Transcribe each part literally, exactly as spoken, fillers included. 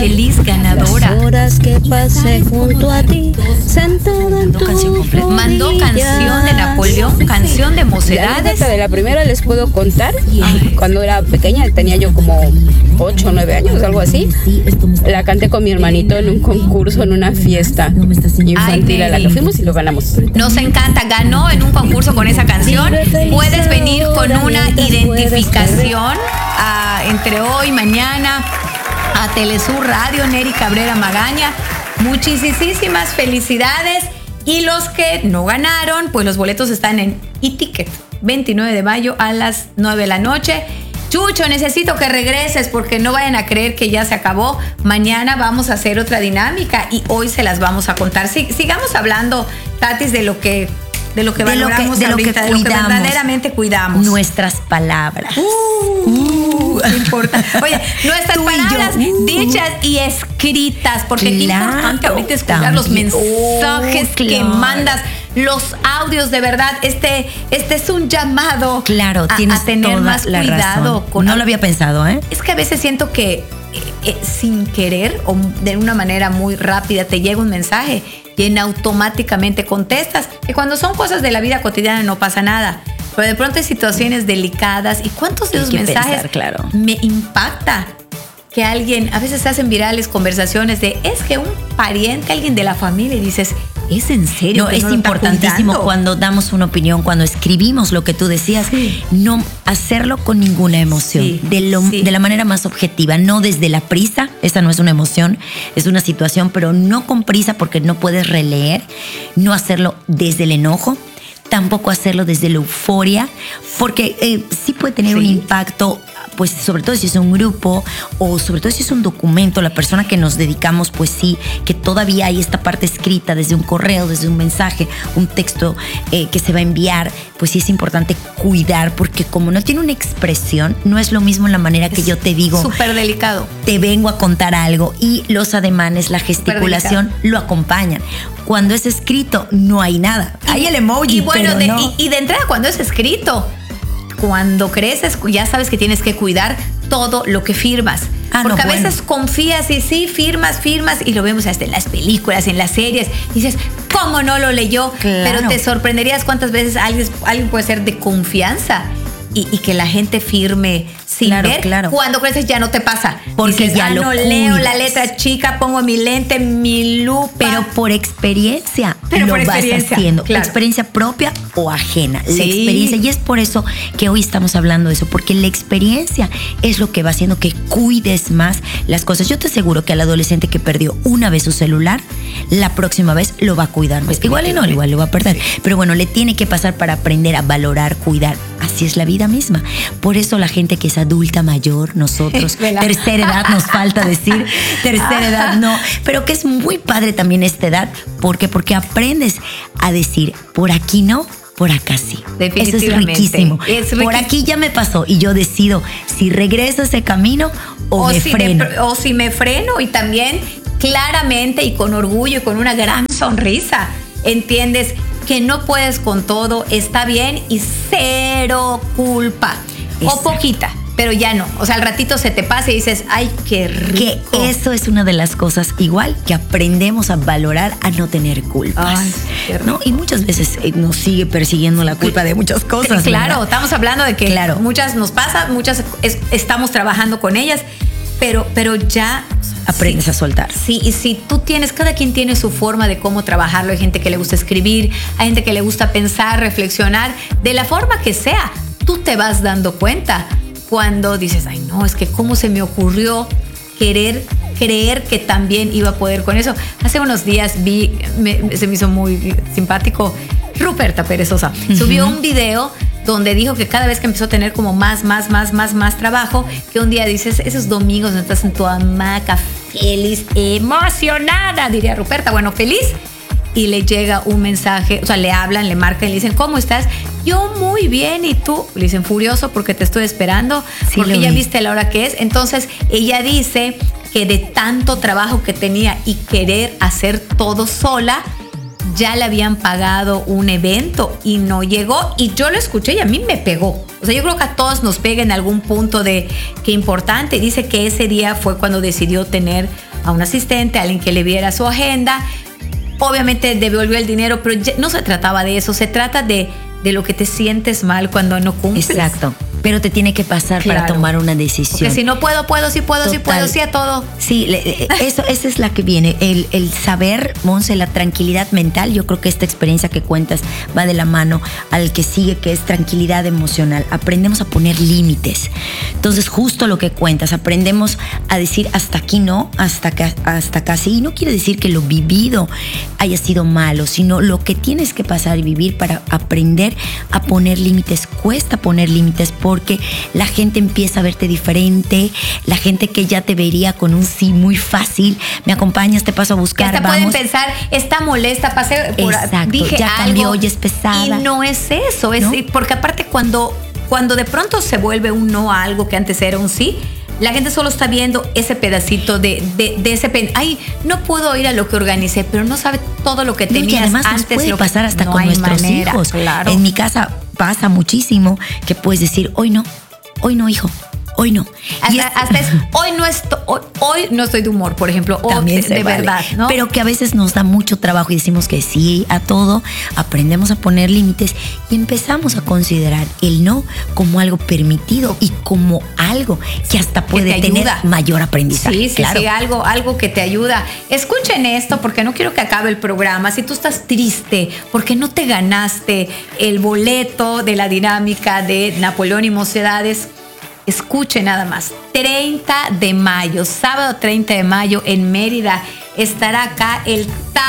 feliz ganadora. Las horas que pasé junto a ti, sentada en tu rodilla. Mandó canción de Napoleón, canción de Mocedades. De la primera les puedo contar. Ay. Cuando era pequeña, tenía yo como ocho o nueve años, algo así. La canté con mi hermanito en un concurso, en una fiesta infantil. Ay, a la que fuimos y lo ganamos. Nos encanta, ganó en un concurso con esa canción. Puedes venir con una identificación a, entre hoy y mañana a Telesur Radio, Neri Cabrera Magaña. Muchísimas felicidades. Y los que no ganaron, pues los boletos están en eTicket, veintinueve de mayo a las nueve de la noche. Chucho, necesito que regreses porque no vayan a creer que ya se acabó. Mañana vamos a hacer otra dinámica y hoy se las vamos a contar. Sí, sigamos hablando, Tatis, de lo que de lo que de valoramos lo que, de ahorita, lo que cuidamos, de lo que verdaderamente cuidamos. Nuestras palabras. Uh, uh, qué importante. Oye, nuestras Tú palabras y yo, uh, dichas y escritas, porque claro, qué importante ahorita escuchar los mensajes oh, que claro. mandas, los audios, de verdad. Este, este es un llamado claro, a, tienes a tener toda más la cuidado. Razón. Con, no lo había pensado, ¿eh? Es que a veces siento que eh, eh, sin querer o de una manera muy rápida te llega un mensaje y en automáticamente contestas. Y cuando son cosas de la vida cotidiana no pasa nada. Pero de pronto hay situaciones delicadas. ¿Y cuántos de esos mensajes pensar, claro. me impacta? Que alguien, a veces se hacen virales conversaciones de, es que un pariente, alguien de la familia, y dices, ¿es en serio? No, que es no lo importantísimo cuando damos una opinión, cuando escribimos lo que tú decías, sí. no hacerlo con ninguna emoción, sí, de, lo, sí. de la manera más objetiva, no desde la prisa, esa no es una emoción, es una situación, pero no con prisa porque no puedes releer, no hacerlo desde el enojo, tampoco hacerlo desde la euforia, porque eh, sí puede tener sí. un impacto, pues sobre todo si es un grupo o sobre todo si es un documento, la persona que nos dedicamos, pues sí, que todavía hay esta parte escrita desde un correo, desde un mensaje, un texto eh, que se va a enviar, pues sí es importante cuidar, porque como no tiene una expresión, no es lo mismo la manera que es yo te digo. Súper delicado. Te vengo a contar algo y los ademanes, la gesticulación lo acompañan. Cuando es escrito, no hay nada. Y, hay el emoji, y bueno, pero de, no. y, y de entrada, cuando es escrito, cuando creces, ya sabes que tienes que cuidar todo lo que firmas. Ah, Porque no, a bueno. veces confías y sí, firmas, firmas, y lo vemos hasta en las películas, en las series. Y dices, ¿cómo no lo leyó? Claro. Pero te sorprenderías cuántas veces alguien, alguien puede ser de confianza y, y que la gente firme sin claro, ver. Claro. Cuando creces ya no te pasa. Porque dices, ya ah, lo no cuidas. leo la letra chica, pongo mi lente, mi lupa. Pero por experiencia Pero lo por vas experiencia, haciendo. claro. Experiencia propia o ajena. Sí. La experiencia. Y es por eso que hoy estamos hablando de eso. Porque la experiencia es lo que va haciendo que cuides más las cosas. Yo te aseguro que al adolescente que perdió una vez su celular, la próxima vez lo va a cuidar más. Igual y no, igual lo va a perder. Pero bueno, le tiene que pasar para aprender a valorar, cuidar. Así es la vida misma. Por eso la gente que es adulta mayor, nosotros, tercera edad nos falta decir, tercera edad no, pero que es muy padre también esta edad, ¿por qué? Porque aprendes a decir, por aquí no, por acá sí. Eso es riquísimo. es riquísimo. Por aquí ya me pasó y yo decido si regreso ese camino o, o me si freno. Me, o si me freno y también claramente y con orgullo y con una gran sonrisa entiendes que no puedes con todo, está bien y cero culpa. Exacto. O poquita. Pero ya no, o sea, al ratito se te pasa y dices, ay, qué rico. Que eso es una de las cosas igual que aprendemos a valorar, a no tener culpas. Ay, qué rico. ¿No? Y muchas veces nos sigue persiguiendo la culpa de muchas cosas. Claro, ¿verdad? estamos hablando de que claro. muchas nos pasa, muchas es, estamos trabajando con ellas, pero, pero ya aprendes sí, a soltar. Sí, y si tú tienes, cada quien tiene su forma de cómo trabajarlo. Hay gente que le gusta escribir, hay gente que le gusta pensar, reflexionar, de la forma que sea, tú te vas dando cuenta. Cuando dices, ay no, es que cómo se me ocurrió querer creer que también iba a poder con eso. Hace unos días vi, me, se me hizo muy simpático, Ruperta Perezosa uh-huh. subió un video donde dijo que cada vez que empezó a tener como más, más, más, más, más trabajo, que un día dices, esos domingos donde estás en tu hamaca, feliz, emocionada, diría Ruperta, bueno, feliz. Y le llega un mensaje, o sea, le hablan, le marcan y le dicen, ¿cómo estás? Yo muy bien, ¿y tú? Le dicen, furioso porque te estoy esperando, sí, porque ya viste la hora que es. Entonces, ella dice que de tanto trabajo que tenía y querer hacer todo sola, ya le habían pagado un evento y no llegó. Y yo lo escuché y a mí me pegó. O sea, yo creo que a todos nos pega en algún punto de qué importante. Dice que ese día fue cuando decidió tener a un asistente, a alguien que le viera su agenda. Obviamente devolvió el dinero, pero no se trataba de eso, se trata de, de lo que te sientes mal cuando no cumples. Exacto. Pero te tiene que pasar claro. para tomar una decisión. Porque si no puedo, puedo, sí puedo, Total. sí puedo, sí a todo. Sí, eso, esa es la que viene. El, el saber, Monse, la tranquilidad mental. Yo creo que esta experiencia que cuentas va de la mano al que sigue, que es tranquilidad emocional. Aprendemos a poner límites. Entonces, justo lo que cuentas, aprendemos a decir hasta aquí no, hasta acá, hasta acá sí. Y no quiere decir que lo vivido haya sido malo, sino lo que tienes que pasar y vivir para aprender a poner límites. Cuesta poner límites por porque la gente empieza a verte diferente, la gente que ya te vería con un sí muy fácil, me acompañas, te paso a buscar, que hasta vamos. Pueden pensar, está molesta, pasé por, Exacto, dije ya algo, cambió, ya es pesada. Y no es eso, es, ¿no? Porque aparte cuando, cuando de pronto se vuelve un no a algo que antes era un sí, la gente solo está viendo ese pedacito de, de, de ese pen. Ay, no puedo ir a lo que organicé, pero no sabe todo lo que tenías no, y además antes. Nos puede lo pasar que, hasta no con nuestros manera, hijos. Claro. En mi casa pasa muchísimo que puedes decir, hoy no, hoy no, hijo. Hoy no. Hasta, es, hasta es, hoy no estoy, hoy, hoy no estoy de humor, por ejemplo. También de, de vale. verdad, ¿no? Pero que a veces nos da mucho trabajo y decimos que sí a todo, aprendemos a poner límites y empezamos a considerar el no como algo permitido y como algo que hasta puede que tener mayor aprendizaje. Sí, sí, claro. sí, algo, algo que te ayuda. Escuchen esto porque no quiero que acabe el programa. Si tú estás triste porque no te ganaste el boleto de la dinámica de Napoleón y Mocedades, escuche nada más, treinta de mayo, sábado treinta de mayo en Mérida, estará acá el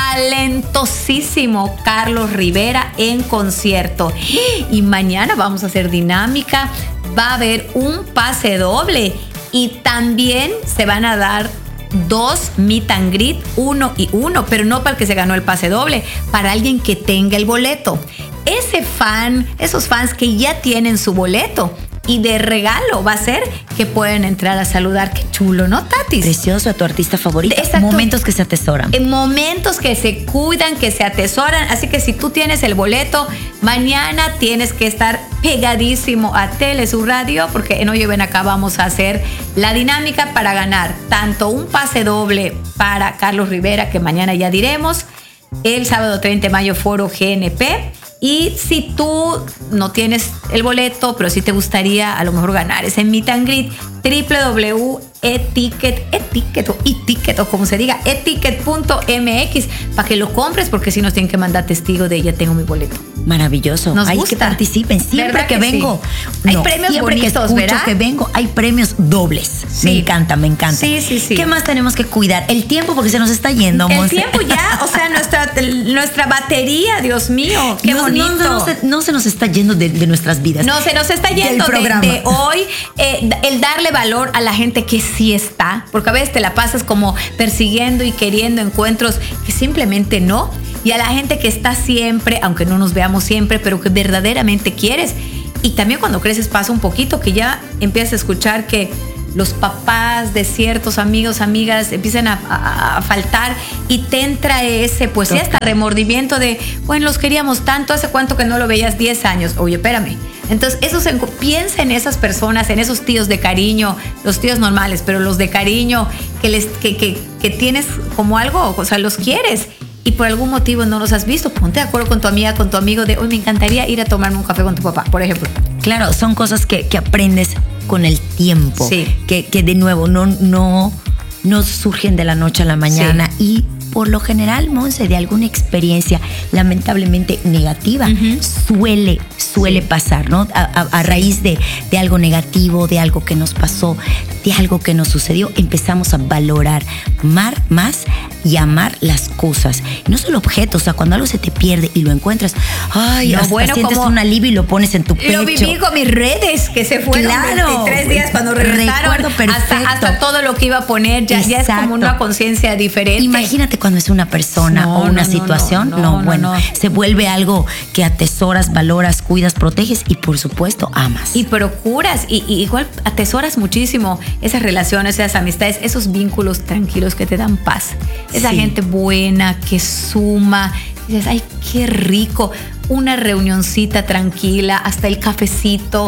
talentosísimo Carlos Rivera en concierto. Y mañana vamos a hacer dinámica, va a haber un pase doble y también se van a dar dos meet and greet, uno y uno, pero no para el que se ganó el pase doble, para alguien que tenga el boleto. Ese fan, esos fans que ya tienen su boleto, y de regalo va a ser que pueden entrar a saludar. Qué chulo, ¿no, Tatis? Precioso, a tu artista favorita. Exacto. Momentos que se atesoran. En momentos que se cuidan, que se atesoran. Así que si tú tienes el boleto, mañana tienes que estar pegadísimo a Telesur Radio, porque en Oye Ven Acá vamos a hacer la dinámica para ganar tanto un pase doble para Carlos Rivera, que mañana ya diremos, el sábado treinta de mayo, Foro G N P. Y si tú no tienes el boleto, pero sí te gustaría a lo mejor ganar ese meet and greet, doble u doble u doble u punto etiquet, etiquet o etiquet o como se diga, etiquet punto m x, para que lo compres, porque si nos tienen que mandar testigo de ya tengo mi boleto. Maravilloso. Nos hay gusta. que participen siempre que, que vengo. Sí? Hay no, premios siempre bonitos, que escucho ¿verdad? que vengo, hay premios dobles. Sí. Me encanta, me encanta. Sí, sí, sí. ¿Qué más tenemos que cuidar? El tiempo, porque se nos está yendo, El Monse. tiempo ya, o sea, nuestra, nuestra batería, Dios mío, qué no, bonito. No, no, no, se, no se nos está yendo de, de nuestras vidas. No, se nos está yendo de, de hoy eh, el darle valor a la gente que sí está, porque a veces te la pasas como persiguiendo y queriendo encuentros que simplemente no. Y a la gente que está siempre, aunque no nos veamos siempre, pero que verdaderamente quieres. Y también cuando creces pasa un poquito que ya empiezas a escuchar que los papás de ciertos amigos, amigas empiezan a, a, a faltar y te entra ese, pues sí, hasta remordimiento de, bueno, los queríamos tanto, ¿hace cuánto que no lo veías? diez años. Oye, espérame. Entonces, eso se, piensa en esas personas, en esos tíos de cariño, los tíos normales, pero los de cariño que, les, que, que, que tienes como algo, o sea, los quieres. Y por algún motivo no los has visto, ponte de acuerdo con tu amiga, con tu amigo de hoy me encantaría ir a tomarme un café con tu papá, por ejemplo. Claro, son cosas que, que aprendes con el tiempo, sí. que, que de nuevo no, no, no surgen de la noche a la mañana. Sí. Y por lo general, Monse, de alguna experiencia lamentablemente negativa, uh-huh. suele, suele sí. pasar, ¿no? A, a, a raíz de, de algo negativo, de algo que nos pasó, de algo que nos sucedió, empezamos a valorar más, más y amar las cosas. No solo objetos, o sea, cuando algo se te pierde y lo encuentras, ay, no, hasta bueno, sientes un alivio y lo pones en tu pecho. Lo viví con mis redes, que se fueron claro. veintitrés días cuando regresaron. Hasta, hasta todo lo que iba a poner, ya, ya es como una conciencia diferente. Imagínate cuando es una persona no, o una no, situación, no, no, no, no bueno, no. se vuelve algo que atesoras, valoras, cuidas, proteges y por supuesto amas. Y procuras, y, y igual atesoras muchísimo esas relaciones, esas amistades, esos vínculos tranquilos que te dan paz. Esa sí. gente buena, que suma, dices, ay, qué rico, una reunioncita tranquila, hasta el cafecito,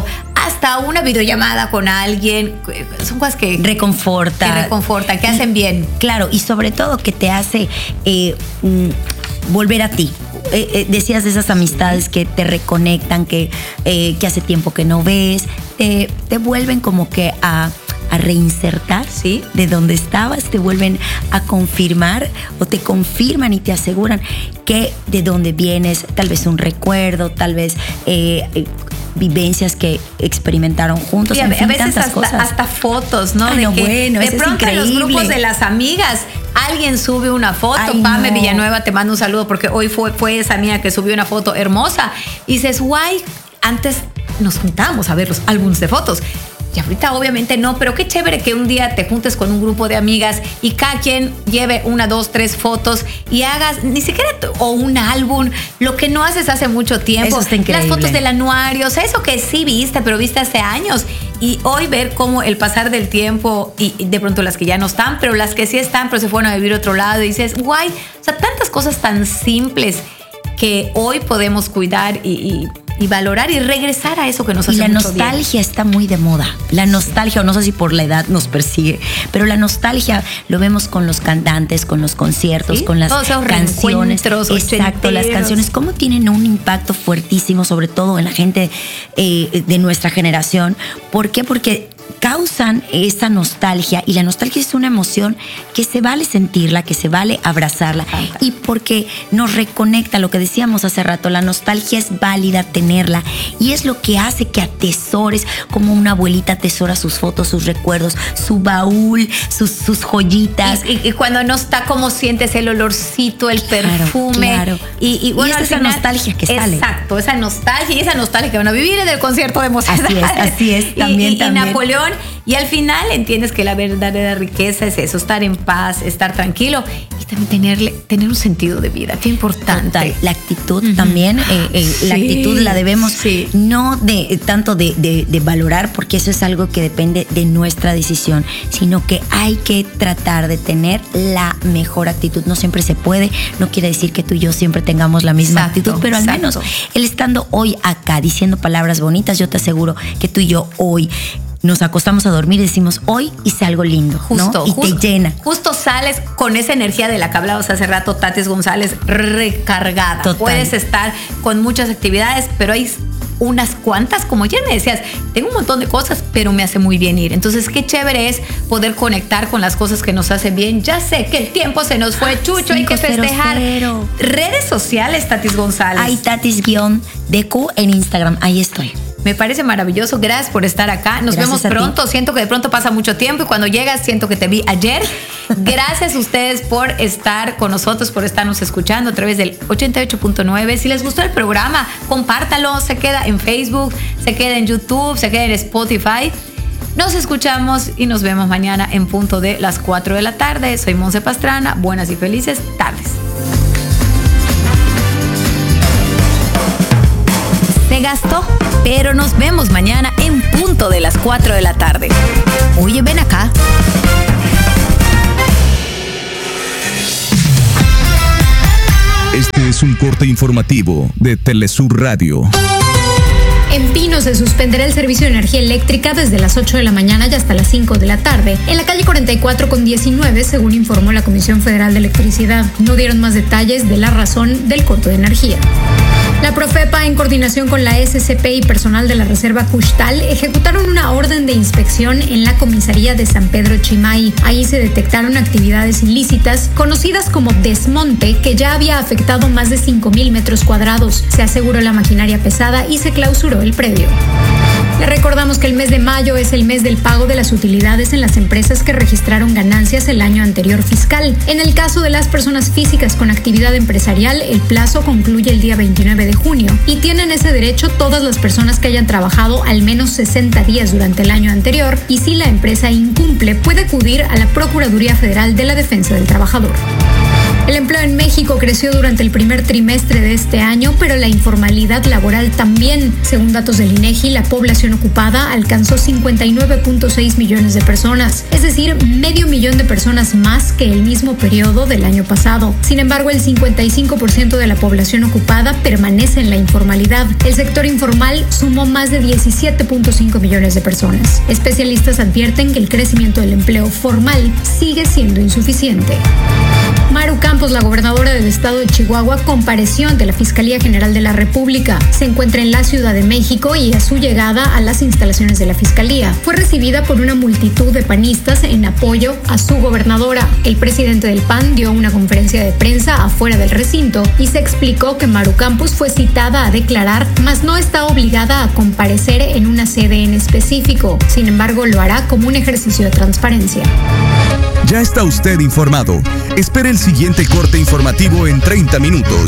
hasta una videollamada con alguien, son cosas que reconforta, que reconfortan, que hacen bien. Claro, y sobre todo que te hace eh, mm, volver a ti. Eh, eh, decías de esas amistades que te reconectan, que, eh, que hace tiempo que no ves, te, te vuelven como que a, a reinsertar, ¿sí? De donde estabas, te vuelven a confirmar o te confirman y te aseguran que de dónde vienes, tal vez un recuerdo, tal vez eh, eh, vivencias que experimentaron juntos. Y a, en fin, a veces tantas hasta, cosas. hasta fotos, ¿no? Ay, de no, que bueno, de eso es pronto en los increíble. grupos de las amigas alguien sube una foto. Ay, Pame no. Villanueva, te mando un saludo porque hoy fue, fue esa amiga que subió una foto hermosa. Y dices, guay, antes nos juntábamos a ver los álbumes de fotos. Y ahorita obviamente no, pero qué chévere que un día te juntes con un grupo de amigas y cada quien lleve una, dos, tres fotos y hagas ni siquiera o un álbum, lo que no haces hace mucho tiempo. Eso está increíble. Las fotos del anuario, o sea, eso que sí viste, pero viste hace años. Y hoy ver cómo el pasar del tiempo y de pronto las que ya no están, pero las que sí están, pero se fueron a vivir a otro lado y dices, guay, o sea, tantas cosas tan simples que hoy podemos cuidar y... y y valorar y regresar a eso que nos hace mucho bien. Y la mucho nostalgia bien. Está muy de moda. La nostalgia, o no sé si por la edad nos persigue, pero la nostalgia lo vemos con los cantantes, con los conciertos, ¿sí? Con las Todos esos canciones. Exacto, las canciones, cómo tienen un impacto fuertísimo, sobre todo en la gente eh, de nuestra generación. ¿Por qué? Porque causan esa nostalgia, y la nostalgia es una emoción que se vale sentirla, que se vale abrazarla, y porque nos reconecta, lo que decíamos hace rato, la nostalgia es válida tenerla y es lo que hace que atesores, como una abuelita atesora sus fotos, sus recuerdos, su baúl, sus, sus joyitas. Y, y, y cuando no está, como sientes el olorcito, el perfume. Claro, claro. Y, y, bueno, y es esa final, nostalgia que sale. Exacto, esa nostalgia y esa nostalgia que van a vivir en el concierto de Mocedades. Así es, así es, también, y, y, también. Y Napoleón. Y al final entiendes que la verdadera riqueza es eso, estar en paz, estar tranquilo y también tenerle, tener un sentido de vida. Qué importante. Total. La actitud uh-huh. también, eh, eh, sí, la actitud la debemos sí. no de tanto de, de, de valorar, porque eso es algo que depende de nuestra decisión, sino que hay que tratar de tener la mejor actitud. No siempre se puede, no quiere decir que tú y yo siempre tengamos la misma exacto, actitud, pero exacto. al menos el estando hoy acá diciendo palabras bonitas, yo te aseguro que tú y yo hoy nos acostamos a dormir y decimos, hoy hice algo lindo, justo, ¿no? Y justo, te llena. Justo sales con esa energía de la que hablabas hace rato, Tatis González, recargada. Total. Puedes estar con muchas actividades, pero hay unas cuantas, como ayer me decías, tengo un montón de cosas, pero me hace muy bien ir. Entonces, qué chévere es poder conectar con las cosas que nos hacen bien. Ya sé que el tiempo se nos fue, Chucho, hay que festejar. Cero. Redes sociales, Tatis González. Hay Tatis-D Q en Instagram, ahí estoy. Me parece maravilloso. Gracias por estar acá. Nos Gracias vemos pronto. Ti. Siento que de pronto pasa mucho tiempo y cuando llegas siento que te vi ayer. Gracias a ustedes por estar con nosotros, por estarnos escuchando a través del ochenta y ocho punto nueve. Si les gustó el programa, compártalo. Se queda en Facebook, se queda en YouTube, se queda en Spotify. Nos escuchamos y nos vemos mañana en punto de las cuatro de la tarde. Soy Monse Pastrana. Buenas y felices tardes. Se gastó, pero nos vemos mañana en punto de las cuatro de la tarde. Oye, ven acá. Este es un corte informativo de Telesur Radio. En Pino se suspenderá el servicio de energía eléctrica desde las ocho de la mañana y hasta las cinco de la tarde, en la calle cuarenta y cuatro con diecinueve, según informó la Comisión Federal de Electricidad. No dieron más detalles de la razón del corte de energía. La Profepa, en coordinación con la S C P y personal de la Reserva Cuxtal, ejecutaron una orden de inspección en la comisaría de San Pedro Chimay. Ahí se detectaron actividades ilícitas conocidas como desmonte, que ya había afectado más de cinco mil metros cuadrados. Se aseguró la maquinaria pesada y se clausuró el predio. Le recordamos que el mes de mayo es el mes del pago de las utilidades en las empresas que registraron ganancias el año anterior fiscal. En el caso de las personas físicas con actividad empresarial, el plazo concluye el día veintinueve de junio y tienen ese derecho todas las personas que hayan trabajado al menos sesenta días durante el año anterior, y si la empresa incumple, puede acudir a la Procuraduría Federal de la Defensa del Trabajador. El empleo en México creció durante el primer trimestre de este año, pero la informalidad laboral también. Según datos del INEGI, la población ocupada alcanzó cincuenta y nueve punto seis millones de personas, es decir, medio millón de personas más que el mismo periodo del año pasado. Sin embargo, el cincuenta y cinco por ciento de la población ocupada permanece en la informalidad. El sector informal sumó más de diecisiete punto cinco millones de personas. Especialistas advierten que el crecimiento del empleo formal sigue siendo insuficiente. Maru Campos, la gobernadora del estado de Chihuahua, compareció ante la Fiscalía General de la República. Se encuentra en la Ciudad de México y a su llegada a las instalaciones de la Fiscalía fue recibida por una multitud de panistas en apoyo a su gobernadora. El presidente del P A N dio una conferencia de prensa afuera del recinto y se explicó que Maru Campos fue citada a declarar, mas no está obligada a comparecer en una sede en específico. Sin embargo, lo hará como un ejercicio de transparencia. Ya está usted informado. Espere el siguiente corte informativo en treinta minutos.